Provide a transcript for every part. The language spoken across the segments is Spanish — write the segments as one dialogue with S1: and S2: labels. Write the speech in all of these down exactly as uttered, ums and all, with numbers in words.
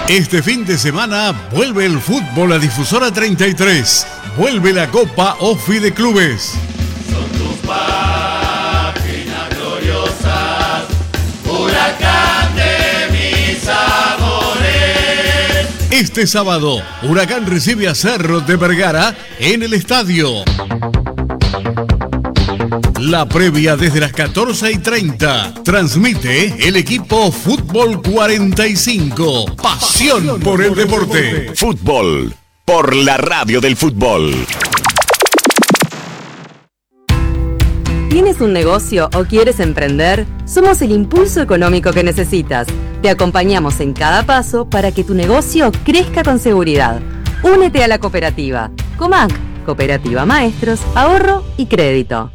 S1: Este fin de semana vuelve el fútbol a Difusora treinta y tres. Vuelve la Copa Ofi de Clubes.
S2: Son tus páginas gloriosas, huracán de mis amores.
S1: Este sábado, Huracán recibe a Cerro de Vergara en el estadio. La previa desde las catorce y treinta. Transmite el equipo Fútbol cuarenta y cinco. Pasión por el deporte.
S3: Fútbol por la radio del fútbol.
S4: ¿Tienes un negocio o quieres emprender? Somos el impulso económico que necesitas. Te acompañamos en cada paso para que tu negocio crezca con seguridad. Únete a la cooperativa. Comac, Cooperativa Maestros, Ahorro y Crédito.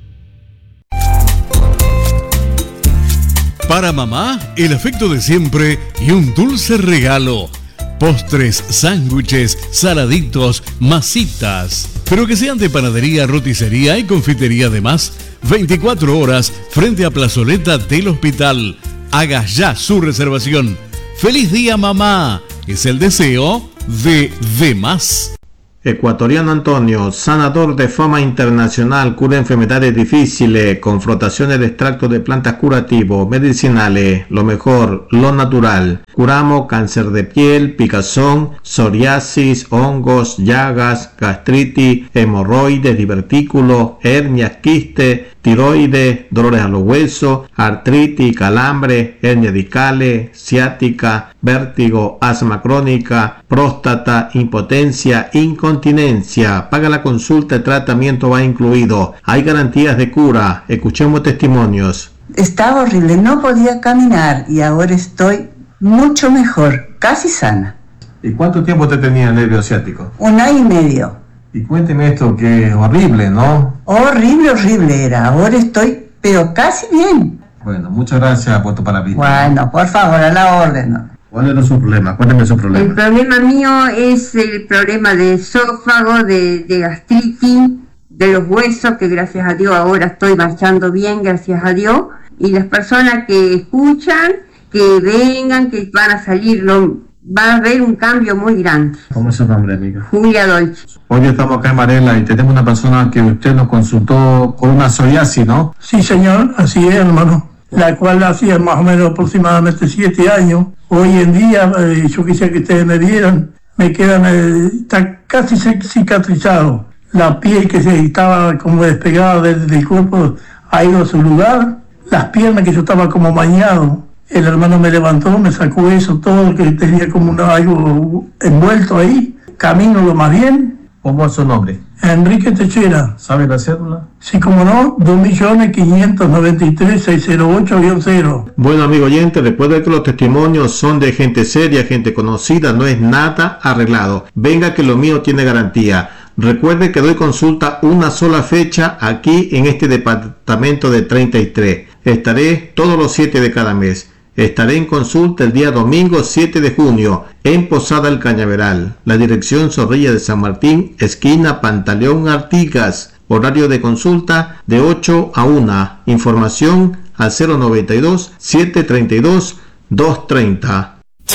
S1: Para mamá, el afecto de siempre y un dulce regalo. Postres, sándwiches, saladitos, masitas. Pero que sean de panadería, roticería y confitería además. veinticuatro horas frente a Plazoleta del Hospital. Haga ya su reservación. ¡Feliz día, mamá! Es el deseo de Demás.
S5: Ecuatoriano Antonio, sanador de fama internacional, cura enfermedades difíciles, con frotaciones de extractos de plantas curativos, medicinales, lo mejor, lo natural. Curamos cáncer de piel, picazón, psoriasis, hongos, llagas, gastritis, hemorroides, divertículos, hernias, quistes, tiroides, dolores a los huesos, artritis, calambre, hernias discales, ciática, vértigo, asma crónica, próstata, impotencia, incontinencia. Paga la consulta, el tratamiento va incluido. Hay garantías de cura. Escuchemos testimonios.
S6: Estaba horrible, no podía caminar y ahora estoy mucho mejor, casi sana.
S5: ¿Y cuánto tiempo te tenía el nervio ciático?
S6: Un año y medio.
S5: Y cuénteme esto, que es horrible, ¿no?
S6: Horrible, horrible era. Ahora estoy, pero casi bien.
S5: Bueno, muchas gracias por tu palabra.
S6: Bueno, por favor, a la orden.
S5: ¿Cuál era su problema? Cuénteme su problema.
S7: El problema mío es el problema de esófago, de, de gastritis, de los huesos, que gracias a Dios ahora estoy marchando bien, gracias a Dios. Y las personas que escuchan, que vengan, que van a salir, lo, va a haber un cambio muy grande.
S5: ¿Cómo es su nombre, amiga?
S7: Julia Dolce.
S5: Hoy estamos acá en Marela y tenemos una persona que usted nos consultó con una psoriasis, ¿no?
S8: Sí, señor, así es, hermano. La cual hacía más o menos aproximadamente siete años. Hoy en día, eh, yo quisiera que ustedes me vieran, me quedan, eh, está casi cicatrizado. La piel que se estaba como despegada del, del cuerpo ha ido a su lugar. Las piernas que yo estaba como bañado. El hermano me levantó, me sacó eso, todo que tenía como una, algo envuelto ahí. Camino lo más bien.
S5: ¿Cómo es su nombre?
S8: Enrique Techera.
S5: ¿Sabe la cédula?
S8: Sí, como no, dos millones quinientos noventa y tres mil seiscientos ocho cero.
S5: Bueno, amigo oyente, recuerda que los testimonios son de gente seria, gente conocida, no es nada arreglado. Venga que lo mío tiene garantía. Recuerde que doy consulta una sola fecha aquí en este departamento de treinta y tres. Estaré todos los siete de cada mes. Estaré en consulta el día domingo siete de junio en Posada El Cañaveral. La dirección Zorrilla de San Martín, esquina Pantaleón Artigas. Horario de consulta de ocho a una. Información al cero noventa y dos, setecientos treinta y dos, doscientos treinta.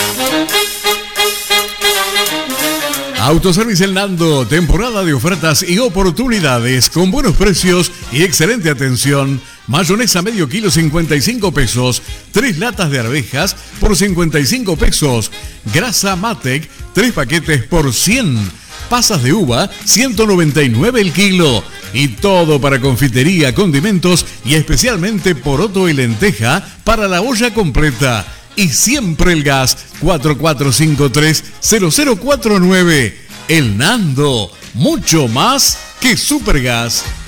S1: Autoservicio El Nando, temporada de ofertas y oportunidades con buenos precios y excelente atención. Mayonesa medio kilo cincuenta y cinco pesos, tres latas de arvejas por cincuenta y cinco pesos, grasa Matec, tres paquetes por cien, pasas de uva ciento noventa y nueve el kilo y todo para confitería, condimentos y especialmente poroto y lenteja para la olla completa. Y siempre el gas cuatro cuatro cinco tres cero cero cuatro nueve. El Nando, mucho más que Supergas.